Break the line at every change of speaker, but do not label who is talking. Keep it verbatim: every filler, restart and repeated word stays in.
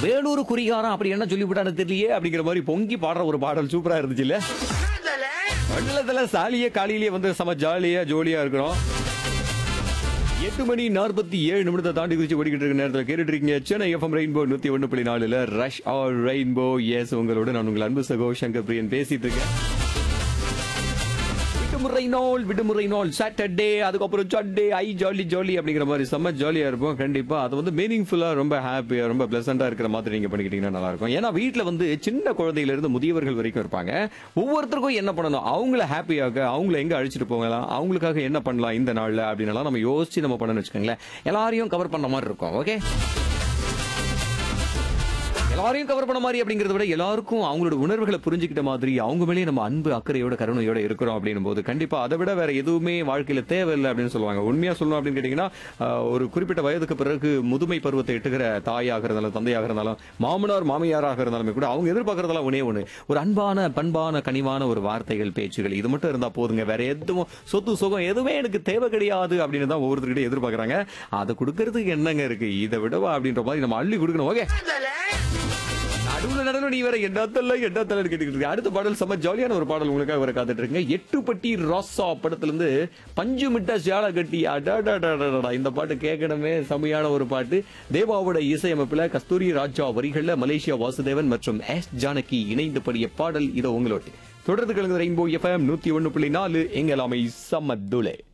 வேலூர் குறிகாரம் அப்படி என்ன சொல்லி விட்டான்னு தெரியலையே அப்படிங்கிற மாதிரி பொங்கி பாடுற ஒரு பாடல் சூப்பரா இருந்துச்சு இல்ல. மண்டலத்துல சாலியே காலையிலேயே வந்து செம ஜாலியா ஜோலியா இருக்கிறோம். எட்டு மணி நாற்பத்தி ஏழு நிமிடத்தை தாண்டி குறிச்சு ஓடிக்கிட்டு இருக்க நேரத்தில் கேட்டுட்டு இருக்கீங்க சென்னை எஃப்எம் ரெயின்போ நூத்தி ஒன்று புள்ளி நாலுல ரஷ் ஆர் ரெயின்போ. எஸ், உங்களோட நான் உங்கள் அன்பு சகோ சங்கர் பிரியன் பேசிட்டு இருக்கேன். விடுமுறை நாள் விடுமுறை நாள் சாட்டர்டே, அதுக்கப்புறம் சண்டே, ஐ ஜாலி ஜாலி அப்படிங்கிற மாதிரி செம்ம ஜாலியா இருப்போம். கண்டிப்பா அது வந்து மீனிங்ஃபுல்லா ரொம்ப ஹாப்பியா ரொம்ப பிளசண்டா இருக்கிற மாதிரி நீங்க பண்ணிக்கிட்டீங்கன்னா நல்லா இருக்கும். ஏன்னா வீட்டுல வந்து சின்ன குழந்தையில இருந்து முதியவர்கள் வரைக்கும் இருப்பாங்க. ஒவ்வொருத்தருக்கும் என்ன பண்ணணும், அவங்கள ஹாப்பியாக அவங்கள எங்க அழைச்சிட்டு போகலாம், அவங்களுக்காக என்ன பண்ணலாம் இந்த நாள்ல அப்படின்னு நம்ம யோசிச்சு நம்ம பண்ணணும்னு வச்சுக்கோங்களேன். எல்லாரையும் கவர் பண்ண மாதிரி இருக்கும். ஓகே, எல்லாரையும் கவர் பண்ண மாதிரி அப்படிங்கறத விட எல்லாருக்கும் அவங்களோட உணர்வுகளை புரிஞ்சுக்கிட்ட மாதிரி அவங்க மேலேயே நம்ம அன்பு அக்கறையோட கருணையோட இருக்கிறோம் அப்படின்னும் போது கண்டிப்பா அதை விட வேற எதுவுமே வாழ்க்கையில தேவையில்லை அப்படின்னு சொல்லுவாங்க. உண்மையா சொல்லணும் அப்படின்னு கேட்டீங்கன்னா, ஒரு குறிப்பிட்ட வயதுக்கு பிறகு முதுமை பருவத்தை எட்டுகிற தாயாக இருந்தாலும் தந்தையாக இருந்தாலும் மாமனார் மாமியாராக இருந்தாலுமே கூட அவங்க எதிர்பார்க்கறதெல்லாம் ஒன்னே ஒண்ணு, ஒரு அன்பான பண்பான கனிவான ஒரு வார்த்தைகள் பேச்சுகள், இது மட்டும் இருந்தா போதுங்க, வேற எதுவும் சொத்து சுகம் எதுவுமே எனக்கு தேவை கிடையாது அப்படின்னு தான் ஒவ்வொருத்தருக்கிட்ட எதிர்பார்க்கறாங்க. அதை கொடுக்கறதுக்கு என்னங்க இருக்கு, இதை விடவா அப்படின்ற மாதிரி நம்ம அள்ளி கொடுக்கணும். ஓகே, நடுவுல நடுவுல நீ வேற எண்ணாத்தல்ல எண்ணாத்தல்ல கேட்டுக்கிட்டு இருக்கு. அடுத்த பாடல் செம்ம ஜாலியான ஒரு பாடல் உங்களுக்காக வர காத்துட்டு இருக்குங்க. எட்டுப்பட்டி ராசா படத்துல இருந்து பஞ்சு மிட்டா ஜால கட்டி அடாடாடாடா இந்த பாட்டு கேட்கணுமே, செமையான ஒரு பாட்டு. தேவாவோட இசையமைப்புல கஸ்தூரி ராஜா வரிகள்ல மலேசியா வாசுதேவன் மற்றும் எஸ் ஜானகி இணைந்து பாடிய பாடல். இதை உங்களோட தொடர்ந்து கலந்து ரெயின்போ எஃப்எம் நூத்தி ஒன்னு புள்ளி நாலு எங்களாமை சம்மதுலே.